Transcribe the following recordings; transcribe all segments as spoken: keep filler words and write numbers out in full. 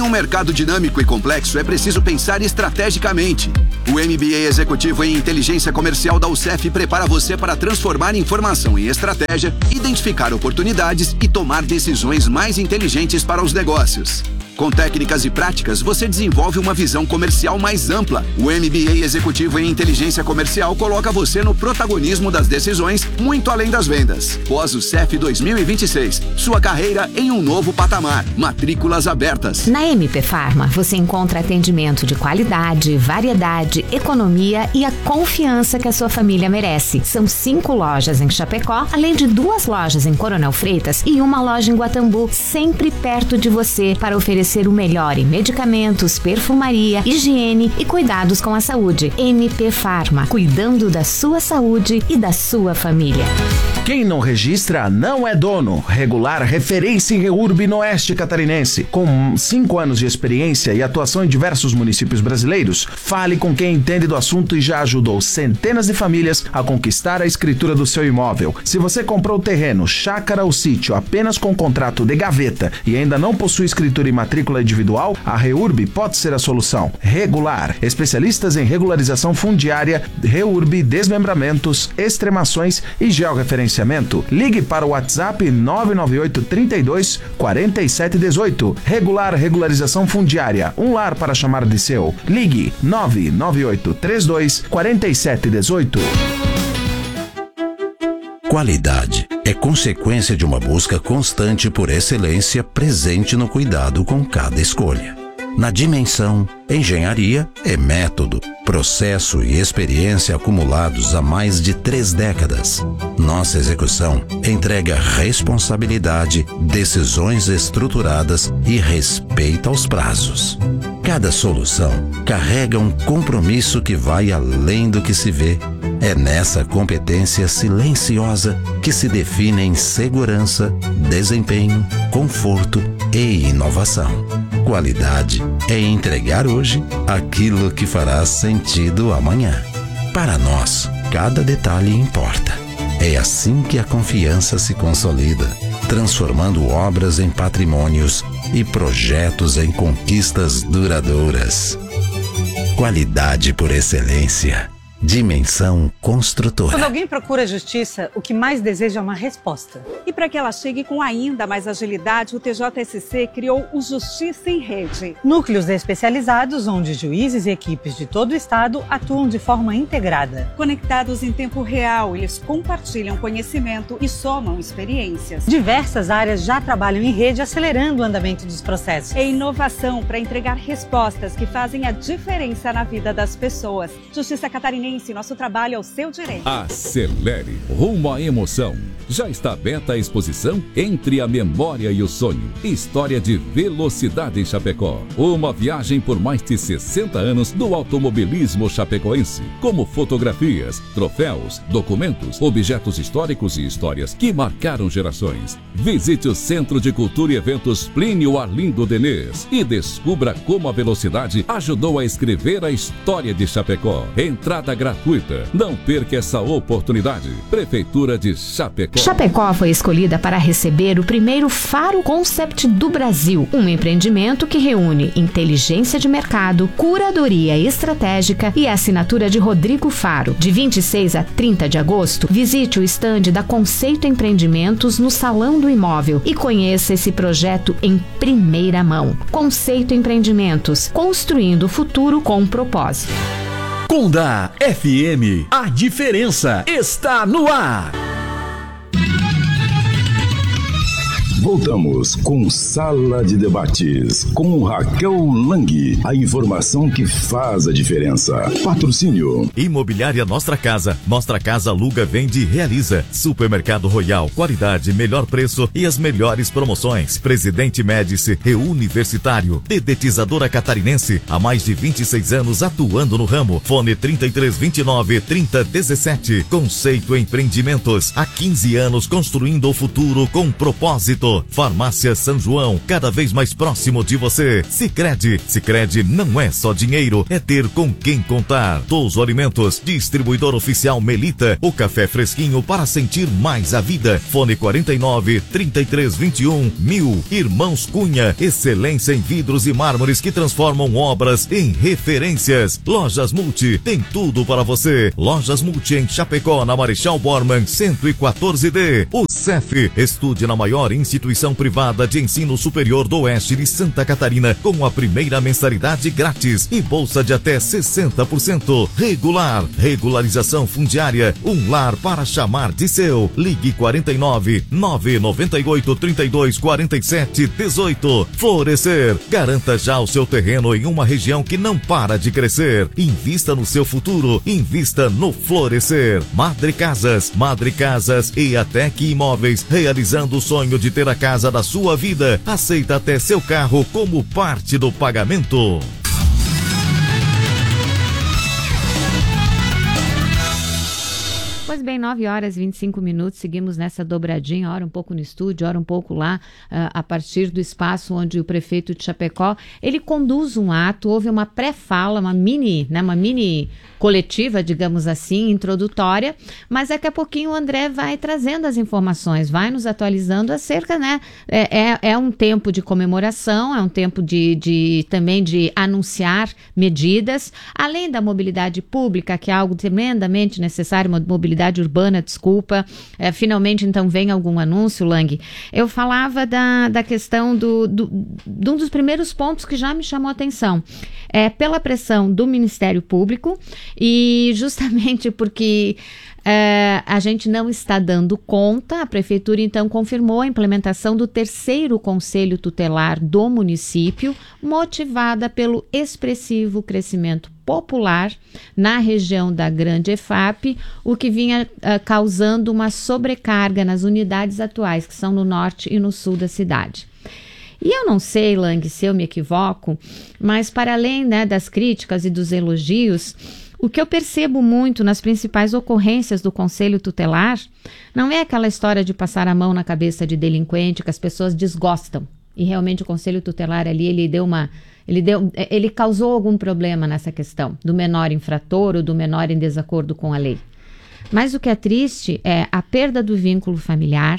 um mercado dinâmico e complexo, é preciso pensar estrategicamente. O M B A Executivo em Inteligência Comercial da U C E F prepara você para transformar informação em estratégia, identificar oportunidades e tomar decisões mais inteligentes para os negócios. Com técnicas e práticas, você desenvolve uma visão comercial mais ampla. O M B A Executivo em Inteligência Comercial coloca você no protagonismo das decisões, muito além das vendas. Pós o C E F dois mil e vinte e seis, sua carreira em um novo patamar. Matrículas abertas. Na M P Pharma, você encontra atendimento de qualidade, variedade, economia e a confiança que a sua família merece. São cinco lojas em Chapecó, além de duas lojas em Coronel Freitas e uma loja em Guatambu, sempre perto de você para oferecer o melhor em medicamentos, perfumaria, higiene e cuidados com a saúde. M P Pharma, cuidando da sua saúde e da sua família. Quem não registra não é dono. Regular referência em REURB no Oeste Catarinense. Com cinco anos de experiência e atuação em diversos municípios brasileiros, fale com quem entende do assunto e já ajudou centenas de famílias a conquistar a escritura do seu imóvel. Se você comprou terreno, chácara ou sítio apenas com contrato de gaveta e ainda não possui escritura e matrícula individual, a REURB pode ser a solução. Regular, especialistas em regularização fundiária, REURB, desmembramentos, extremações e georreferenciamento. Ligue para o WhatsApp nove nove oito, trinta e dois, quarenta e sete, dezoito. Regular Regularização Fundiária, um lar para chamar de seu. Ligue nove nove oito, trinta e dois, quarenta e sete, dezoito. Qualidade é consequência de uma busca constante por excelência presente no cuidado com cada escolha. Na Dimensão, engenharia é método, processo e experiência acumulados há mais de três décadas. Nossa execução entrega responsabilidade, decisões estruturadas e respeito aos prazos. Cada solução carrega um compromisso que vai além do que se vê. É nessa competência silenciosa que se define em segurança, desempenho, conforto e inovação. Qualidade é entregar hoje aquilo que fará sentido amanhã. Para nós, cada detalhe importa. É assim que a confiança se consolida, transformando obras em patrimônios e projetos em conquistas duradouras. Qualidade por excelência. Dimensão Construtora. Quando alguém procura justiça, o que mais deseja é uma resposta. E para que ela chegue com ainda mais agilidade, o T J S C criou o Justiça em Rede. Núcleos especializados onde juízes e equipes de todo o estado atuam de forma integrada. Conectados em tempo real, eles compartilham conhecimento e somam experiências. Diversas áreas já trabalham em rede, acelerando o andamento dos processos. É inovação para entregar respostas que fazem a diferença na vida das pessoas. Justiça Catarinense. Nosso trabalho é o seu direito. Acelere rumo à emoção. Já está aberta a exposição Entre a Memória e o Sonho. História de velocidade em Chapecó. Uma viagem por mais de sessenta anos do automobilismo chapecoense. Como fotografias, troféus, documentos, objetos históricos e histórias que marcaram gerações. Visite o Centro de Cultura e Eventos Plínio Arlindo Denês e descubra como a velocidade ajudou a escrever a história de Chapecó. Entrada gratuita. Não perca essa oportunidade. Prefeitura de Chapecó. Chapecó foi escolhida para receber o primeiro Faro Concept do Brasil, um empreendimento que reúne inteligência de mercado, curadoria estratégica e a assinatura de Rodrigo Faro. De vinte e seis a trinta de agosto, visite o estande da Conceito Empreendimentos no Salão do Imóvel e conheça esse projeto em primeira mão. Conceito Empreendimentos, construindo o futuro com propósito. Conda F M, a diferença está no ar. Voltamos com Sala de Debates, com Raquel Lang. A informação que faz a diferença. Patrocínio. Imobiliária Nostra Casa. Nostra Casa aluga, vende e realiza. Supermercado Royal, qualidade, melhor preço e as melhores promoções. Presidente Médici, Reuniversitário. Dedetizadora Catarinense, há mais de vinte e seis anos atuando no ramo. Fone trinta e três, vinte e nove, trinta, dezessete. Conceito Empreendimentos, há quinze anos construindo o futuro com propósito. Trânsito. Farmácia São João, cada vez mais próximo de você. Sicredi, Sicredi não é só dinheiro, é ter com quem contar. Touso Alimentos, distribuidor oficial Melita, o café fresquinho para sentir mais a vida. Fone quarenta e nove, trinta e três, vinte e um, mil. Irmãos Cunha, excelência em vidros e mármores que transformam obras em referências. Lojas Multi, tem tudo para você. Lojas Multi em Chapecó, na Marechal Bormann, cento e quatorze D. O C E F, estude na maior instituição privada de ensino superior do oeste de Santa Catarina, com a primeira mensalidade grátis e bolsa de até sessenta por cento. Regular, regularização fundiária, um lar para chamar de seu. Ligue quarenta e nove, nove nove oito, trinta e dois, quarenta e sete, dezoito. Florescer, garanta já o seu terreno em uma região que não para de crescer. Invista no seu futuro, invista no Florescer. Madre Casas, Madre Casas e Atec Imóveis, realizando o sonho de ter a casa da sua vida. Aceita até seu carro como parte do pagamento. Pois bem, nove horas e vinte e cinco minutos, seguimos nessa dobradinha, ora um pouco no estúdio, ora um pouco lá, uh, a partir do espaço onde o prefeito de Chapecó, ele conduz um ato, houve uma pré-fala, uma mini, né, uma mini coletiva, digamos assim, introdutória, mas daqui a pouquinho o André vai trazendo as informações, vai nos atualizando acerca, né, é, é, é um tempo de comemoração, é um tempo de, de também de anunciar medidas, além da mobilidade pública, que é algo tremendamente necessário, uma mobilidade urbana, desculpa, é, finalmente então vem algum anúncio, Lang. Eu falava da, da questão do, do, de um dos primeiros pontos que já me chamou a atenção, é pela pressão do Ministério Público e justamente porque é, a gente não está dando conta, a Prefeitura então confirmou a implementação do terceiro Conselho Tutelar do município, motivada pelo expressivo crescimento popular na região da Grande E F A P, o que vinha uh, causando uma sobrecarga nas unidades atuais, que são no norte e no sul da cidade. E eu não sei, Lang, se eu me equivoco, mas para além, né, das críticas e dos elogios, o que eu percebo muito nas principais ocorrências do Conselho Tutelar não é aquela história de passar a mão na cabeça de delinquente que as pessoas desgostam. E realmente o Conselho Tutelar ali, ele deu uma... Ele, deu, ele causou algum problema nessa questão do menor infrator ou do menor em desacordo com a lei. Mas o que é triste é a perda do vínculo familiar,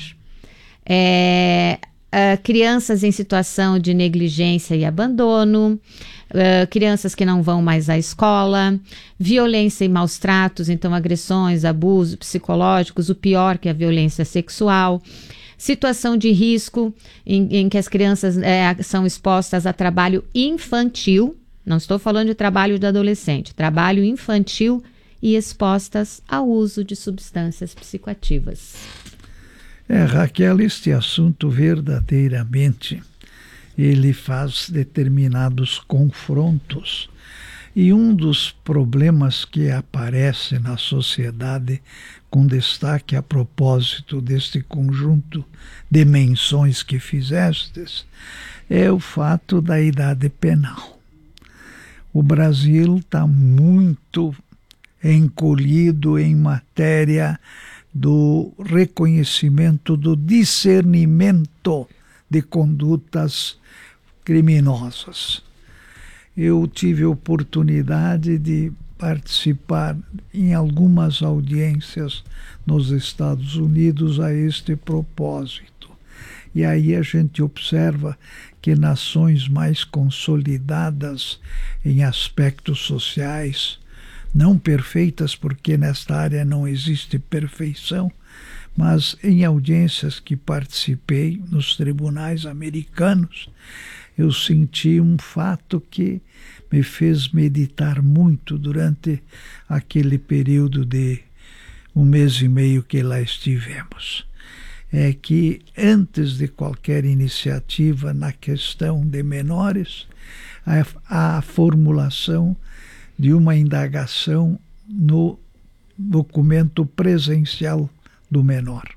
é, uh, crianças em situação de negligência e abandono, uh, crianças que não vão mais à escola, violência e maus tratos, então agressões, abusos psicológicos, o pior que a violência sexual, situação de risco em, em que as crianças é, são expostas a trabalho infantil, não estou falando de trabalho de adolescente, trabalho infantil e expostas ao uso de substâncias psicoativas. É, Raquel, este assunto verdadeiramente, ele faz determinados confrontos. E um dos problemas que aparece na sociedade, com destaque a propósito deste conjunto de menções que fizestes, é o fato da idade penal. O Brasil está muito encolhido em matéria do reconhecimento do discernimento de condutas criminosas. Eu tive oportunidade de participar em algumas audiências nos Estados Unidos a este propósito. E aí a gente observa que nações mais consolidadas em aspectos sociais, não perfeitas, porque nesta área não existe perfeição, mas em audiências que participei nos tribunais americanos, eu senti um fato que me fez meditar muito durante aquele período de um mês e meio que lá estivemos. É que antes de qualquer iniciativa na questão de menores, a, a formulação de uma indagação no documento presencial do menor.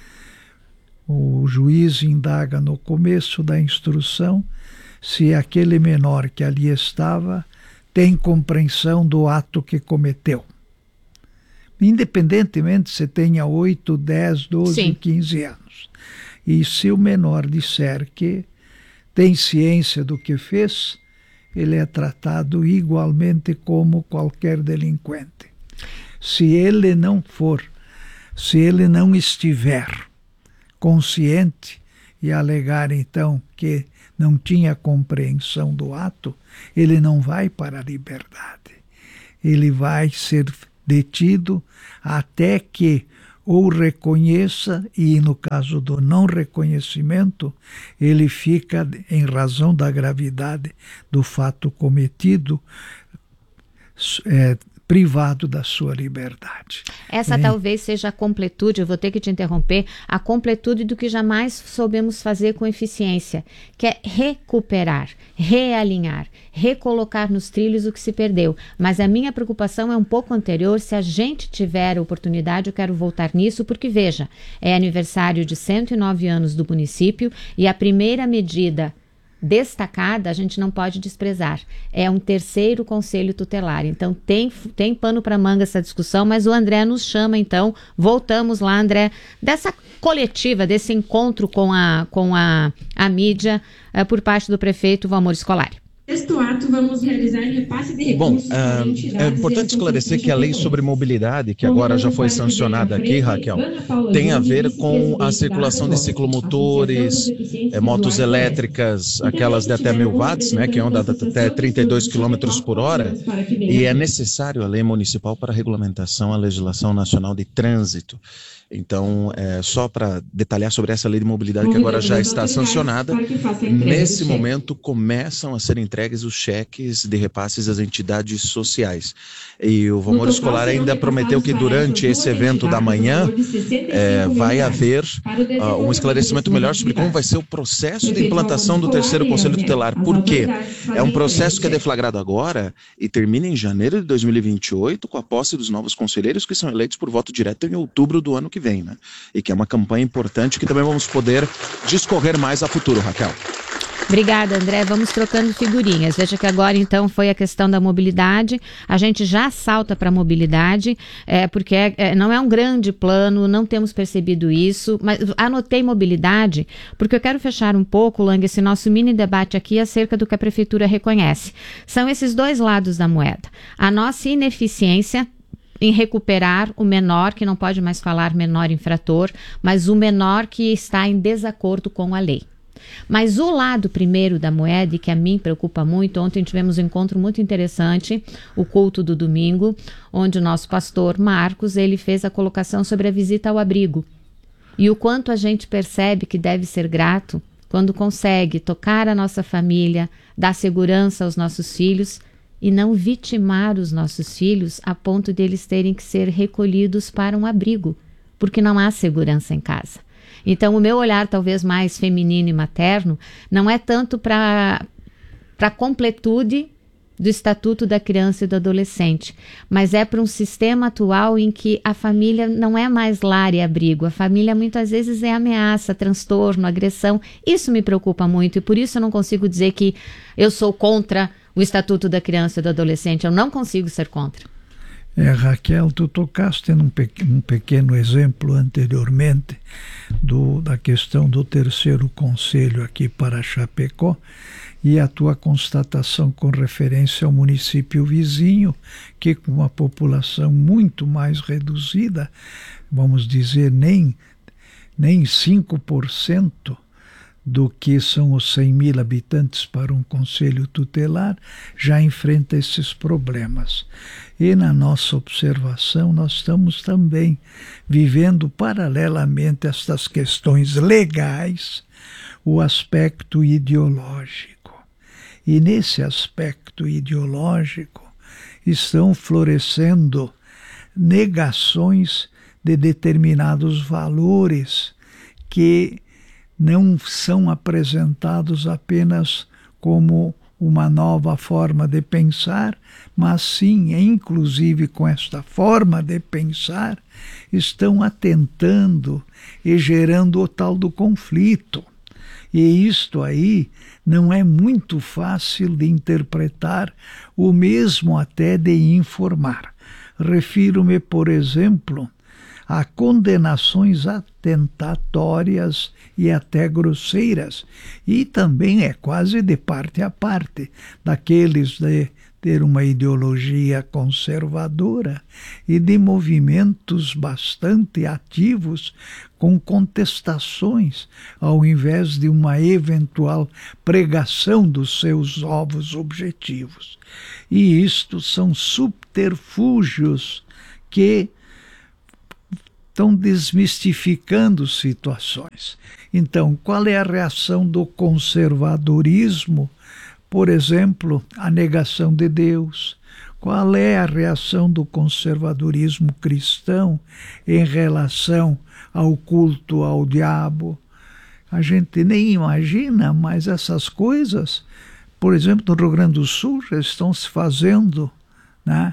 O juiz indaga no começo da instrução se aquele menor que ali estava tem compreensão do ato que cometeu. Independentemente se tenha oito, dez, doze, Sim. quinze anos. E se o menor disser que tem ciência do que fez, ele é tratado igualmente como qualquer delinquente. Se ele não for, se ele não estiver consciente e alegar então que não tinha compreensão do ato, ele não vai para a liberdade. Ele vai ser detido até que ou reconheça, e no caso do não reconhecimento, ele fica, em razão da gravidade do fato cometido, é, privado da sua liberdade. Essa é. talvez seja a completude, eu vou ter que te interromper, a completude do que jamais soubemos fazer com eficiência, que é recuperar, realinhar, recolocar nos trilhos o que se perdeu. Mas a minha preocupação é um pouco anterior. Se a gente tiver a oportunidade, eu quero voltar nisso, porque veja, é aniversário de cento e nove anos do município e a primeira medida destacada, a gente não pode desprezar, é um terceiro conselho tutelar. Então tem, tem pano para manga essa discussão, mas o André nos chama, então voltamos lá, André, dessa coletiva, desse encontro com a, com a, a mídia uh, por parte do prefeito Valmor Scolari. Sexto ato, vamos realizar repasse de recursos. Bom, uh, é importante esclarecer que a lei sobre mobilidade, que agora já foi sancionada aqui, Raquel, tem a ver com a circulação de ciclomotores, é, motos elétricas, aquelas de até mil watts, né, que andam até trinta e dois quilômetros por hora, e é necessário a lei municipal para a regulamentação, a legislação nacional de trânsito. Então, é, só para detalhar sobre essa lei de mobilidade que agora já está sancionada, nesse momento começam a ser entregues os cheques de repasses às entidades sociais. E o Valmor Scolari ainda prometeu que durante esse evento da manhã é, vai haver uh, um esclarecimento melhor sobre como vai ser o processo de implantação do terceiro Conselho Tutelar. Por quê? É um processo que é deflagrado agora e termina em janeiro de dois mil e vinte e oito com a posse dos novos conselheiros que são eleitos por voto direto em outubro do ano que vem, né? E que é uma campanha importante que também vamos poder discorrer mais a futuro, Raquel. Obrigada, André. Vamos trocando figurinhas. Veja que agora, então, foi a questão da mobilidade. A gente já salta para a mobilidade, é, porque é, é, não é um grande plano, não temos percebido isso, mas anotei mobilidade, porque eu quero fechar um pouco, Lang, esse nosso mini debate aqui acerca do que a Prefeitura reconhece. São esses dois lados da moeda. A nossa ineficiência em recuperar o menor, que não pode mais falar menor infrator, mas o menor que está em desacordo com a lei. Mas o lado primeiro da moeda, e que a mim preocupa muito, ontem tivemos um encontro muito interessante, o culto do domingo, onde o nosso pastor Marcos, ele fez a colocação sobre a visita ao abrigo. E o quanto a gente percebe que deve ser grato quando consegue tocar a nossa família, dar segurança aos nossos filhos, e não vitimar os nossos filhos a ponto de eles terem que ser recolhidos para um abrigo, porque não há segurança em casa. Então, o meu olhar talvez mais feminino e materno não é tanto para a completude do Estatuto da Criança e do Adolescente, mas é para um sistema atual em que a família não é mais lar e abrigo, a família muitas vezes é ameaça, transtorno, agressão. Isso me preocupa muito e por isso eu não consigo dizer que eu sou contra o Estatuto da Criança e do Adolescente, eu não consigo ser contra. É, Raquel, tu tocaste num pe- um pequeno exemplo anteriormente do, da questão do terceiro conselho aqui para Chapecó e a tua constatação com referência ao município vizinho, que com uma população muito mais reduzida, vamos dizer, nem, nem cinco por cento do que são os cem mil habitantes para um conselho tutelar, já enfrenta esses problemas. E na nossa observação, nós estamos também vivendo paralelamente a estas questões legais, o aspecto ideológico. E nesse aspecto ideológico estão florescendo negações de determinados valores que não são apresentados apenas como uma nova forma de pensar, mas sim, inclusive com esta forma de pensar, estão atentando e gerando o tal do conflito. E isto aí não é muito fácil de interpretar, ou mesmo até de informar. Refiro-me, por exemplo, a condenações atentatórias e até grosseiras. E também é quase de parte a parte daqueles de ter uma ideologia conservadora e de movimentos bastante ativos com contestações, ao invés de uma eventual pregação dos seus novos objetivos. E isto são subterfúgios que estão desmistificando situações. Então, qual é a reação do conservadorismo? Por exemplo, a negação de Deus. Qual é a reação do conservadorismo cristão em relação ao culto ao diabo? A gente nem imagina, mas essas coisas, por exemplo, no Rio Grande do Sul, já estão se fazendo, né,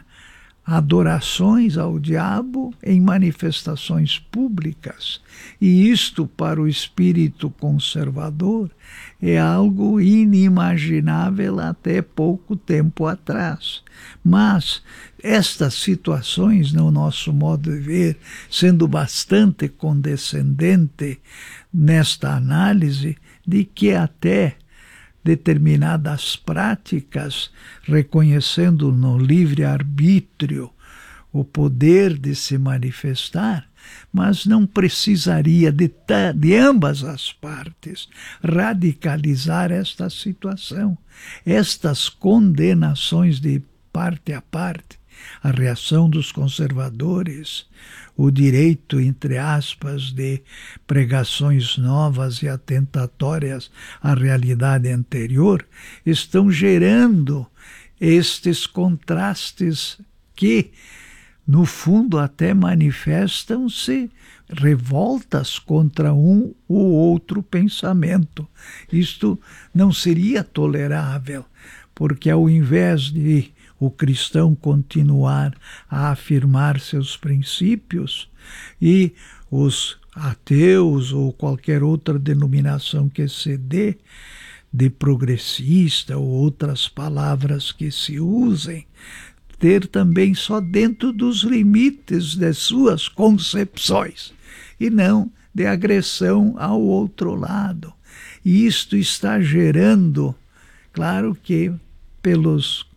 adorações ao diabo em manifestações públicas. E isto, para o espírito conservador, é algo inimaginável até pouco tempo atrás. Mas estas situações, no nosso modo de ver, sendo bastante condescendente nesta análise, de que até determinadas práticas, reconhecendo no livre-arbítrio o poder de se manifestar, mas não precisaria de, de ambas as partes radicalizar esta situação. Estas condenações de parte a parte, a reação dos conservadores, o direito, entre aspas, de pregações novas e atentatórias à realidade anterior, estão gerando estes contrastes que, no fundo, até manifestam-se revoltas contra um ou outro pensamento. Isto não seria tolerável, porque ao invés de o cristão continuar a afirmar seus princípios e os ateus ou qualquer outra denominação que se dê, de progressista ou outras palavras que se usem, ter também só dentro dos limites de suas concepções e não de agressão ao outro lado. E isto está gerando, claro que pelos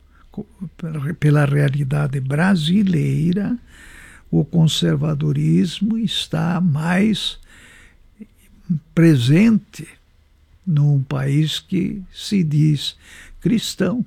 pela realidade brasileira, o conservadorismo está mais presente num país que se diz cristão.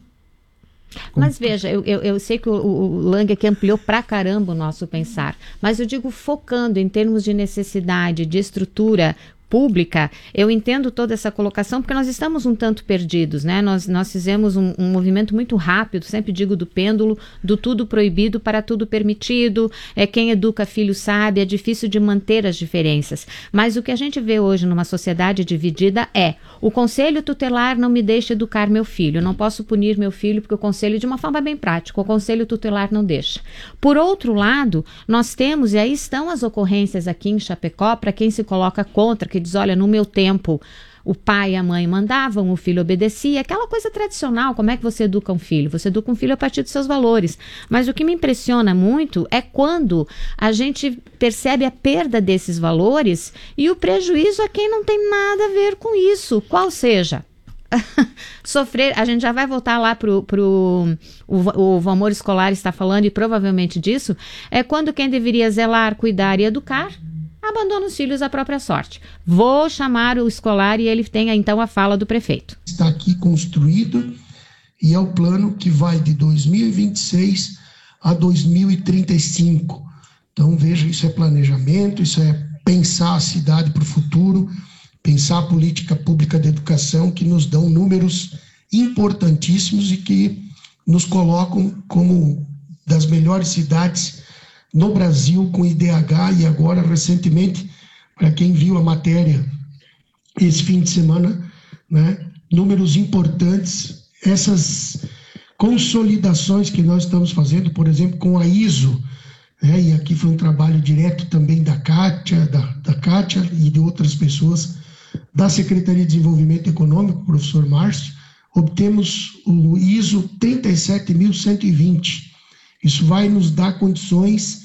Mas veja, eu, eu, eu sei que o, o Lang aqui ampliou pra caramba o nosso pensar, mas eu digo focando em termos de necessidade, de estrutura pública, eu entendo toda essa colocação, porque nós estamos um tanto perdidos, né? Nós, nós fizemos um, um movimento muito rápido, sempre digo do pêndulo, do tudo proibido para tudo permitido, é quem educa filho sabe, é difícil de manter as diferenças. Mas o que a gente vê hoje numa sociedade dividida é, o conselho tutelar não me deixa educar meu filho, eu não posso punir meu filho porque o conselho, de uma forma bem prática, o conselho tutelar não deixa. Por outro lado, nós temos, e aí estão as ocorrências aqui em Chapecó, para quem se coloca contra, que diz, olha, no meu tempo o pai e a mãe mandavam, o filho obedecia, aquela coisa tradicional. Como é que você educa um filho? Você educa um filho a partir dos seus valores. Mas o que me impressiona muito é quando a gente percebe a perda desses valores e o prejuízo a quem não tem nada a ver com isso, qual seja. Sofrer, a gente já vai voltar lá pro, pro o, o Valmor Escolar está falando, e provavelmente disso, é quando quem deveria zelar, cuidar e educar abandona os filhos à própria sorte. Vou chamar o escolar e ele tem então a fala do prefeito. Está aqui construído e é o plano que vai de dois mil e vinte e seis a dois mil e trinta e cinco. Então veja, isso é planejamento, isso é pensar a cidade para o futuro, pensar a política pública de educação, que nos dão números importantíssimos e que nos colocam como das melhores cidades no Brasil com I D H. E agora, recentemente, para quem viu a matéria esse fim de semana, né, números importantes, essas consolidações que nós estamos fazendo, por exemplo, com a I S O, né, e aqui foi um trabalho direto também da Kátia, da, da Kátia e de outras pessoas da Secretaria de Desenvolvimento Econômico, professor Márcio, obtemos o I S O trinta e sete mil cento e vinte. Isso vai nos dar condições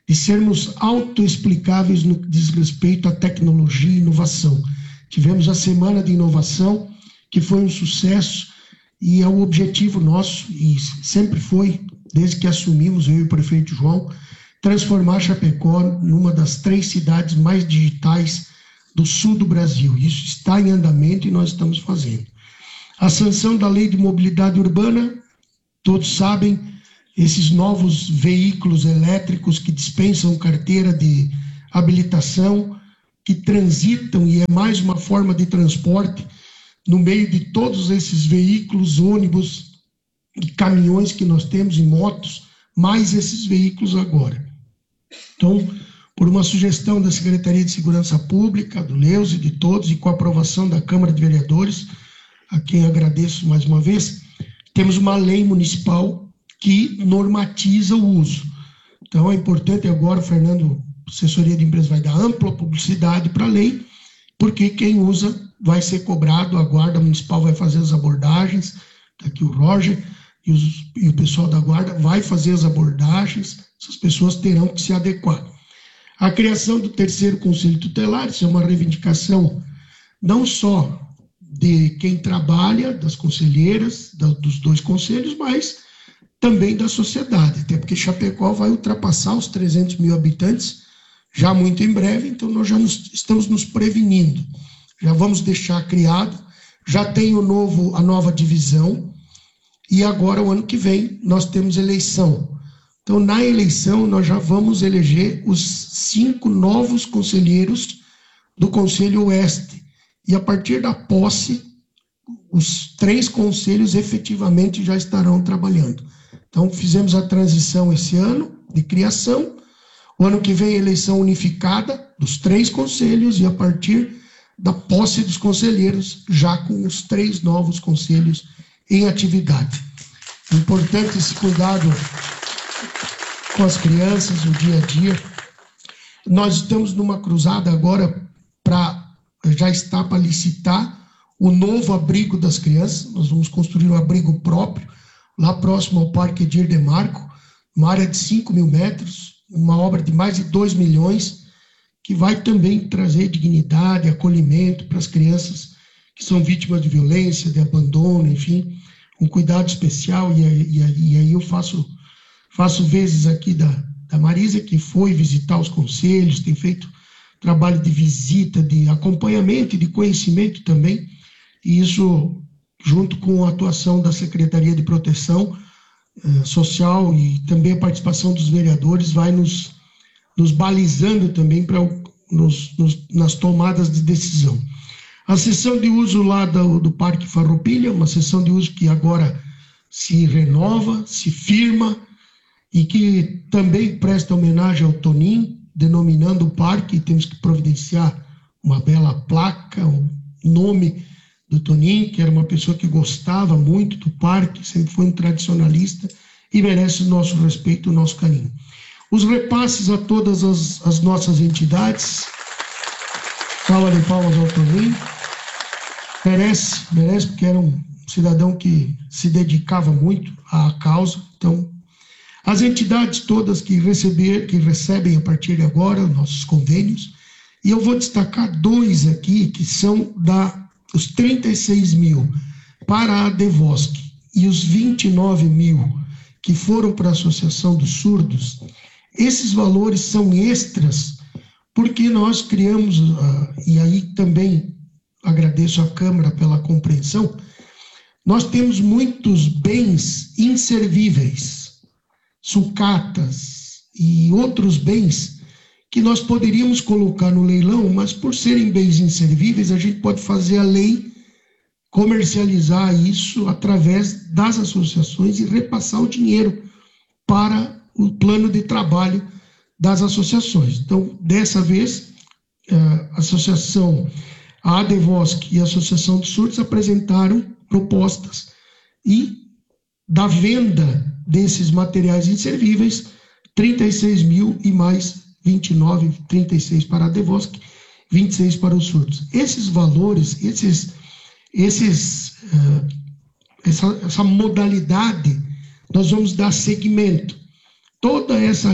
de sermos autoexplicáveis no que diz respeito à tecnologia e inovação. Tivemos a Semana de Inovação, que foi um sucesso, e é o objetivo nosso, e sempre foi, desde que assumimos, eu e o prefeito João, transformar Chapecó numa das três cidades mais digitais do sul do Brasil. Isso está em andamento e nós estamos fazendo. A sanção da Lei de Mobilidade Urbana, todos sabem, esses novos veículos elétricos que dispensam carteira de habilitação, que transitam, e é mais uma forma de transporte, no meio de todos esses veículos, ônibus e caminhões que nós temos, e motos, mais esses veículos agora. Então, por uma sugestão da Secretaria de Segurança Pública, do Leus e de todos, e com a aprovação da Câmara de Vereadores, a quem agradeço mais uma vez, temos uma lei municipal que normatiza o uso. Então, é importante agora, o Fernando, assessoria de empresa, vai dar ampla publicidade para a lei, porque quem usa vai ser cobrado, a Guarda Municipal vai fazer as abordagens, está aqui o Roger, e, os, e o pessoal da Guarda vai fazer as abordagens, essas pessoas terão que se adequar. A criação do terceiro Conselho Tutelar, isso é uma reivindicação não só de quem trabalha, das conselheiras, da, dos dois conselhos, mas também da sociedade, até porque Chapecó vai ultrapassar os trezentos mil habitantes já muito em breve, então nós já nos, estamos nos prevenindo, já vamos deixar criado, já tem o novo, a nova divisão, e agora, o ano que vem, nós temos eleição. Então, na eleição, nós já vamos eleger os cinco novos conselheiros do Conselho Oeste, e a partir da posse, os três conselhos efetivamente já estarão trabalhando. Então, fizemos a transição esse ano de criação, o ano que vem eleição unificada dos três conselhos, e a partir da posse dos conselheiros, já com os três novos conselhos em atividade. Importante esse cuidado com as crianças no dia a dia. Nós estamos numa cruzada agora para, já está para licitar o novo abrigo das crianças. Nós vamos construir um abrigo próprio, lá próximo ao Parque Edir Demarco, uma área de cinco mil metros, uma obra de mais de dois milhões, que vai também trazer dignidade, acolhimento para as crianças que são vítimas de violência, de abandono, enfim, um cuidado especial. E aí, e aí eu faço, faço vezes aqui da, da Marisa, que foi visitar os conselhos, tem feito trabalho de visita, de acompanhamento e de conhecimento também, e isso, junto com a atuação da Secretaria de Proteção eh, Social e também a participação dos vereadores, vai nos, nos balizando também pra, nos, nos, nas tomadas de decisão. A sessão de uso lá do, do Parque Farroupilha, uma sessão de uso que agora se renova, se firma, e que também presta homenagem ao Toninho, denominando o parque. Temos que providenciar uma bela placa, um nome do Toninho, que era uma pessoa que gostava muito do parque, sempre foi um tradicionalista e merece o nosso respeito, o nosso carinho. Os repasses a todas as, as nossas entidades, salva de palmas ao Toninho, merece, merece, porque era um cidadão que se dedicava muito à causa. Então, as entidades todas que, receber, que recebem a partir de agora nossos convênios, e eu vou destacar dois aqui, que são da, os trinta e seis mil para a Devosc e os vinte e nove mil que foram para a Associação dos Surdos. Esses valores são extras, porque nós criamos, uh, e aí também agradeço à Câmara pela compreensão, nós temos muitos bens inservíveis, sucatas e outros bens que nós poderíamos colocar no leilão, mas por serem bens inservíveis, a gente pode fazer a lei, comercializar isso através das associações e repassar o dinheiro para o plano de trabalho das associações. Então, dessa vez, a associação, a Devosc e a Associação dos Surdos apresentaram propostas, e da venda desses materiais inservíveis, trinta e seis mil e mais vinte e nove, trinta e seis para a Devosc, vinte e seis para os surdos. Esses valores, esses, esses, uh, essa, essa modalidade, nós vamos dar seguimento. Toda essa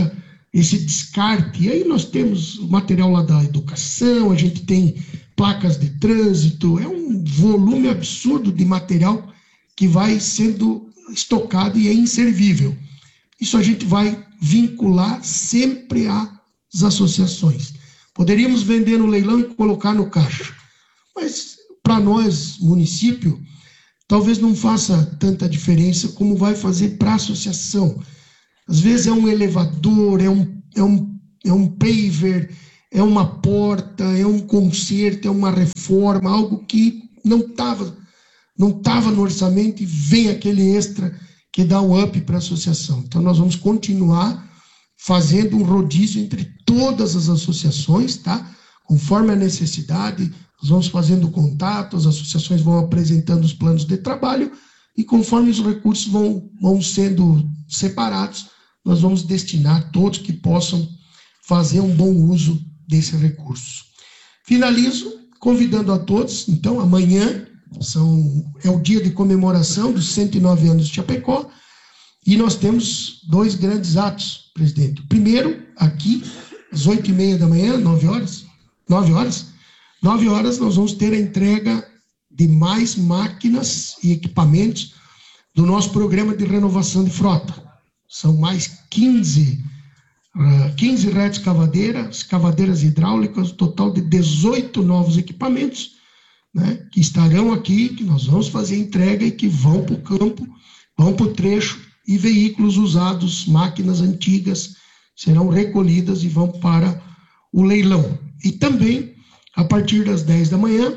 esse descarte. E aí nós temos o material lá da educação, a gente tem placas de trânsito, é um volume absurdo de material que vai sendo estocado e é inservível. Isso a gente vai vincular sempre às associações. Poderíamos vender no leilão e colocar no caixa, mas para nós, município, talvez não faça tanta diferença como vai fazer para a associação. Às vezes é um elevador, é um, é, um, é um paver, é uma porta, é um conserto, é uma reforma, algo que não estava não estava no orçamento e vem aquele extra que dá um up para a associação. Então nós vamos continuar fazendo um rodízio entre todas as associações, tá? Conforme a necessidade, nós vamos fazendo contato, as associações vão apresentando os planos de trabalho e conforme os recursos vão, vão sendo separados, nós vamos destinar todos que possam fazer um bom uso desse recurso. Finalizo convidando a todos, então, amanhã são, é o dia de comemoração dos cento e nove anos de Chapecó e nós temos dois grandes atos, presidente. O primeiro, aqui, às oito e meia da manhã, nove horas, nove horas, nove horas nós vamos ter a entrega de mais máquinas e equipamentos do nosso programa de renovação de frota. São mais quinze, uh, quinze redes cavadeiras, cavadeiras hidráulicas, um total de dezoito novos equipamentos, né, que estarão aqui, que nós vamos fazer entrega e que vão para o campo, vão para o trecho, e veículos usados, máquinas antigas, serão recolhidas e vão para o leilão. E também, a partir das dez da manhã,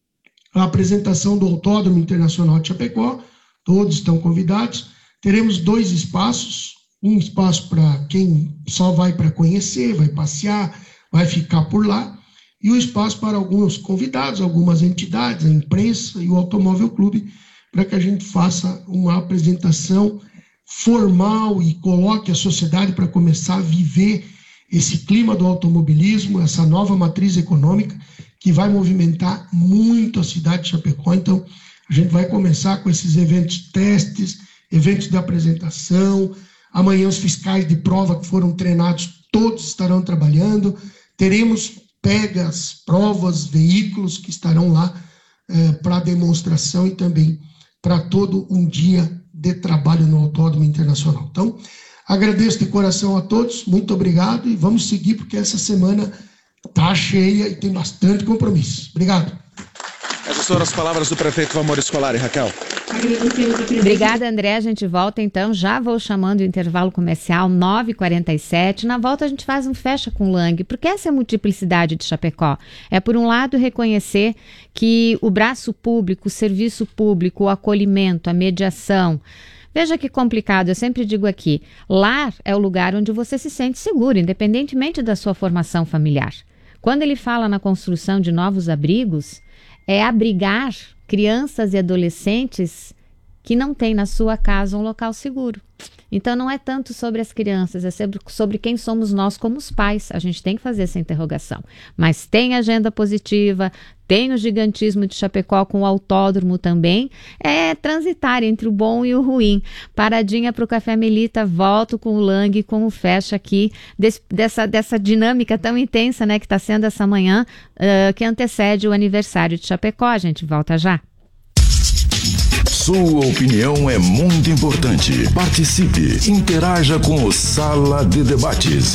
a apresentação do Autódromo Internacional de Chapecó, todos estão convidados. Teremos dois espaços, um espaço para quem só vai para conhecer, vai passear, vai ficar por lá, e o espaço para alguns convidados, algumas entidades, a imprensa e o Automóvel Clube, para que a gente faça uma apresentação formal e coloque a sociedade para começar a viver esse clima do automobilismo, essa nova matriz econômica que vai movimentar muito a cidade de Chapecó. Então, a gente vai começar com esses eventos testes, eventos de apresentação. Amanhã os fiscais de prova que foram treinados, todos estarão trabalhando. Teremos pegas, provas, veículos que estarão lá eh, para demonstração e também para todo um dia de trabalho no Autódromo Internacional. Então, agradeço de coração a todos, muito obrigado e vamos seguir porque essa semana está cheia e tem bastante compromisso. Obrigado. Essas foram as palavras do prefeito Valmor Scolari, Raquel. Obrigada, André. A gente volta então. Já vou chamando o intervalo comercial nove e quarenta e sete. Na volta a gente faz um fecha com Lang, porque essa é a multiplicidade de Chapecó. É, por um lado, reconhecer que o braço público, o serviço público, o acolhimento, a mediação. Veja que complicado, eu sempre digo aqui, lar é o lugar onde você se sente seguro, independentemente da sua formação familiar. Quando ele fala na construção de novos abrigos, é abrigar crianças e adolescentes que não têm na sua casa um local seguro. Então não é tanto sobre as crianças, é sobre, sobre quem somos nós como os pais. A gente tem que fazer essa interrogação. Mas tem agenda positiva, tem o gigantismo de Chapecó com o autódromo também. É transitar entre o bom e o ruim. Paradinha para o Café Melita, volto com o Lang, com o fecha aqui, desse, dessa, dessa dinâmica tão intensa, né, que está sendo essa manhã, uh, que antecede o aniversário de Chapecó. A gente volta já. Sua opinião é muito importante. Participe, interaja com o Sala de Debates.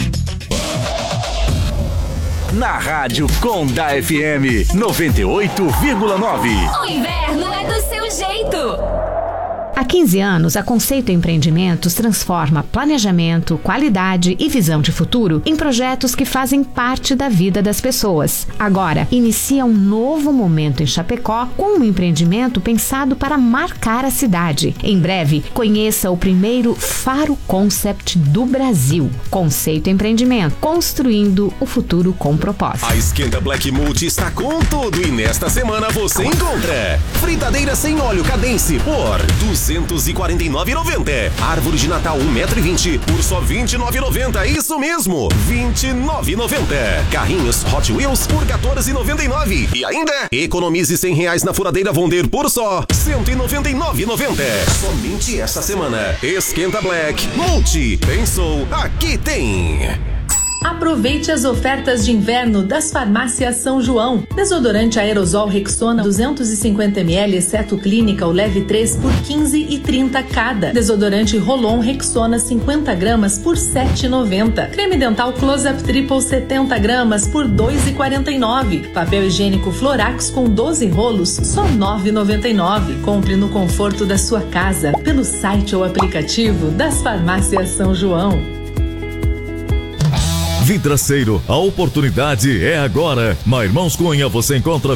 Na Rádio Conda F M noventa e oito vírgula nove. O inverno é do seu jeito. Há quinze anos, a Conceito Empreendimentos transforma planejamento, qualidade e visão de futuro em projetos que fazem parte da vida das pessoas. Agora, inicia um novo momento em Chapecó com um empreendimento pensado para marcar a cidade. Em breve, conheça o primeiro Faro Concept do Brasil. Conceito Empreendimento, construindo o futuro com propósito. A Esquenta Black Multi está com tudo e nesta semana você encontra fritadeira sem óleo Cadence por duzentos duzentos e quarenta e nove reais e noventa centavos. Árvore de Natal um metro e vinte por só vinte e nove reais e noventa centavos. Isso mesmo, vinte e nove reais e noventa centavos. Carrinhos Hot Wheels por quatorze reais e noventa e nove centavos. E ainda, economize cem reais na furadeira Vonder por só cento e noventa e nove reais e noventa centavos. Somente esta semana. Esquenta Black. Monte. Pensou, aqui tem. Aproveite as ofertas de inverno das farmácias São João. Desodorante aerosol Rexona duzentos e cinquenta mililitros, exceto clínica, o leve três por quinze e trinta cada. Desodorante Rolon Rexona cinquenta gramas por sete reais e noventa centavos. Creme dental Close-Up Triple setenta gramas por dois reais e quarenta e nove centavos. Papel higiênico Florax com doze rolos, só nove reais e noventa e nove centavos. Compre no conforto da sua casa, pelo site ou aplicativo das farmácias São João. Vidraceiro, a oportunidade é agora. Na Irmãos Cunha você encontra